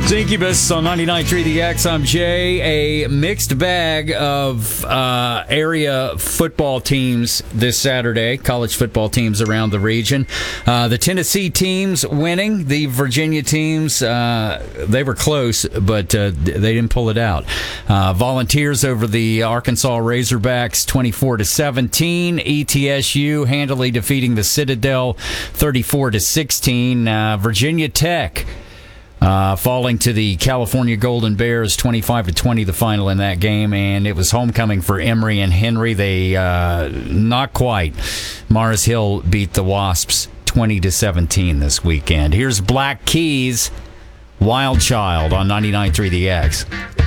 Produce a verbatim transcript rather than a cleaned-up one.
Incubus on ninety-nine point three The X. I'm Jay. A mixed bag of uh, area football teams this Saturday, college football teams around the region. Uh, the Tennessee teams winning. The Virginia teams, uh, they were close, but uh, they didn't pull it out. Uh, Volunteers over the Arkansas Razorbacks twenty-four to seventeen. E T S U handily defeating the Citadel thirty-four to sixteen. Uh, Virginia Tech Uh, falling to the California Golden Bears, twenty-five to twenty, the final in that game, and it was homecoming for Emory and Henry. They uh, not quite. Mars Hill beat the Wasps twenty to seventeen this weekend. Here's Black Keys, Wild Child on ninety-nine point three The X.